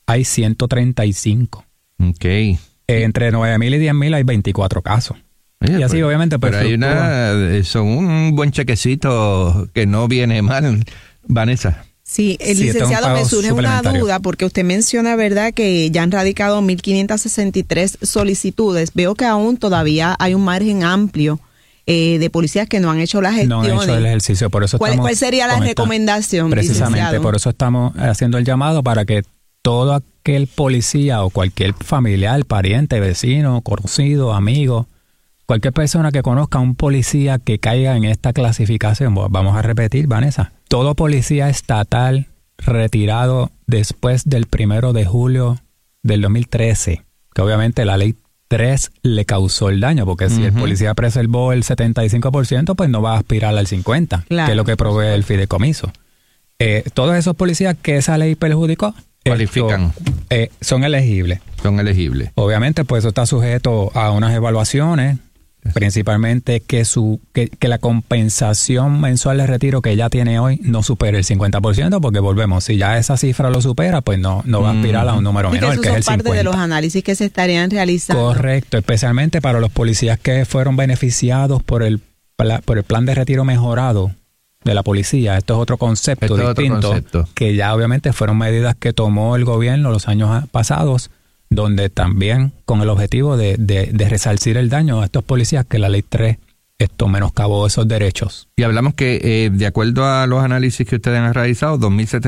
hay 135. Ok. Entre 9,000 y 10,000 hay 24 casos. Oye, y así obviamente pues, pero son un buen chequecito que no viene mal, Vanessa. Sí, licenciado, me surge una duda porque usted menciona, ¿verdad?, que ya han radicado 1,563 solicitudes. Veo que aún todavía hay un margen amplio de policías que no han hecho las gestiones. No han hecho el ejercicio, por eso ¿Cuál sería la recomendación, precisamente, licenciado? por eso estamos haciendo el llamado para que todo aquel policía o cualquier familiar, pariente, vecino, conocido, amigo, cualquier persona que conozca a un policía que caiga en esta clasificación, vamos a repetir, Vanessa, todo policía estatal retirado después del 1 de julio del 2013, que obviamente la ley 3 le causó el daño, porque si el policía preservó el 75%, pues no va a aspirar al 50%, claro, que es lo que provee el fideicomiso. Todos esos policías que esa ley perjudicó, cualifican. Son elegibles. Son elegibles. Obviamente, pues eso está sujeto a unas evaluaciones, principalmente que la compensación mensual de retiro que ya tiene hoy no supere el 50%, porque volvemos, si ya esa cifra lo supera, pues no va a aspirar a un número menor, que es el 50%. Eso son parte de los análisis que se estarían realizando. Correcto, especialmente para los policías que fueron beneficiados por el plan de retiro mejorado de la policía. Esto es otro concepto distinto, que ya obviamente fueron medidas que tomó el gobierno los años pasados, donde también con el objetivo de resarcir el daño a estos policías que la ley 3 menoscabó esos derechos. Y hablamos que de acuerdo a los análisis que ustedes han realizado,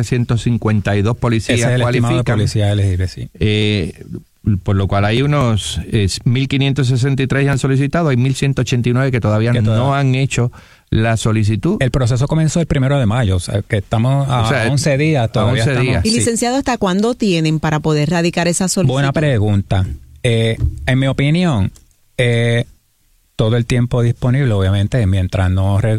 2,752 policías ese es el cualifican. De policía elegible, sí. Por lo cual hay unos 1,563 han solicitado, hay 1,189 que todavía no han hecho la solicitud. El proceso comenzó el 1 de mayo, o sea, que estamos a 11 días todavía. 11 días. Y licenciado, ¿hasta cuándo tienen para poder radicar esa solicitud? Buena pregunta. En mi opinión, todo el tiempo disponible, obviamente, mientras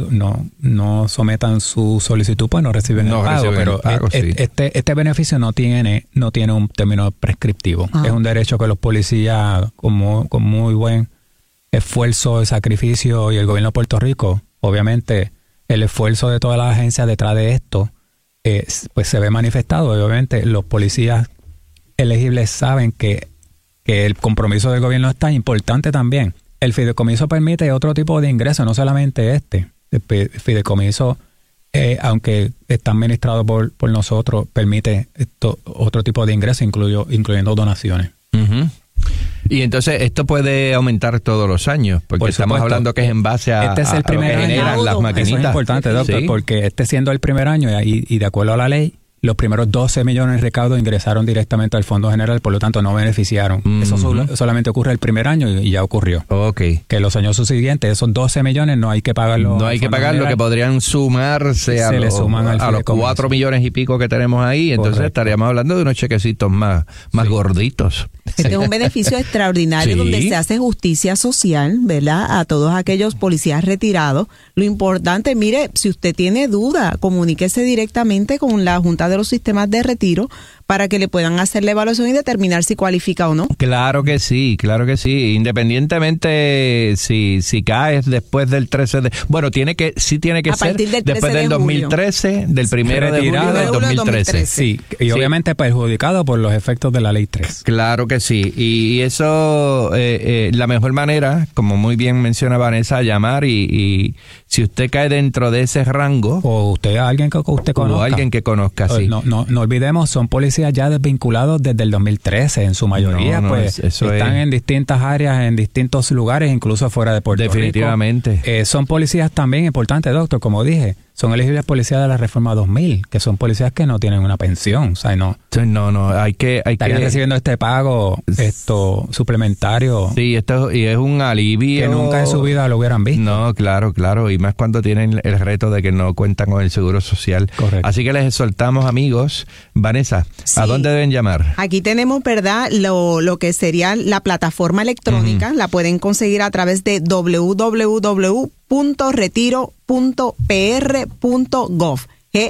no sometan su solicitud, pues no reciben el pago, pero este beneficio no tiene un término prescriptivo. Es un derecho que los policías, con muy buen esfuerzo, sacrificio, y el gobierno de Puerto Rico, obviamente, el esfuerzo de todas las agencias detrás de esto, pues se ve manifestado. Obviamente, los policías elegibles saben que el compromiso del gobierno es tan importante también. El fideicomiso permite otro tipo de ingresos, no solamente este. El fideicomiso, aunque está administrado por nosotros, permite otro tipo de ingresos, incluyendo donaciones. Uh-huh. Y entonces esto puede aumentar todos los años, porque estamos hablando que es en base a, este es el primer a lo que generan las maquinitas. Eso es importante, doctor, porque siendo el primer año y de acuerdo a la ley, los primeros 12 millones de recaudos ingresaron directamente al Fondo General, por lo tanto no beneficiaron. Eso solamente ocurre el primer año y ya ocurrió. Okay. Que los años subsiguientes, esos 12 millones no hay que pagarlo. No hay que pagarlo, que podrían sumarse a los 4 millones y pico que tenemos ahí. Entonces correcto, estaríamos hablando de unos chequecitos más gorditos. Este es un beneficio extraordinario donde se hace justicia social, ¿verdad? A todos aquellos policías retirados. Lo importante, mire, si usted tiene duda, comuníquese directamente con la Junta de los Sistemas de Retiro para que le puedan hacer la evaluación y determinar si cualifica o no. Claro que sí. Independientemente si caes después del 13 de... Bueno, tiene que ser después del 2013, del 1 de julio del 2013. Sí, y obviamente perjudicado por los efectos de la Ley 3. Claro que sí. Y eso, la mejor manera, como muy bien menciona Vanessa, llamar y si usted cae dentro de ese rango... O alguien que usted conozca. O alguien que conozca, sí. No olvidemos, son policías ya desvinculados desde el 2013, en su mayoría, están en distintas áreas, en distintos lugares, incluso fuera de Puerto Rico. Definitivamente. Son policías también importantes, doctor, como dije, son elegibles policías de la Reforma 2000, que son policías que no tienen una pensión, o sea, estarían recibiendo este pago suplementario. Sí, y es un alivio. Que nunca en su vida lo hubieran visto. No, claro, y más cuando tienen el reto de que no cuentan con el Seguro Social. Correcto. Así que les exhortamos, amigos. Vanessa, ¿a dónde deben llamar? Aquí tenemos, ¿verdad?, lo que sería la plataforma electrónica. La pueden conseguir a través de www.retiro.pr.gov.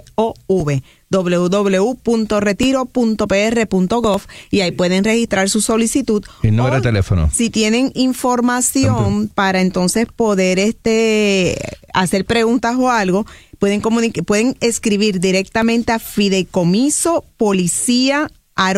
www.retiro.pr.gov, y ahí pueden registrar su solicitud. El número de teléfono. Si tienen información para entonces poder hacer preguntas o algo, pueden escribir directamente a fideicomisopolicía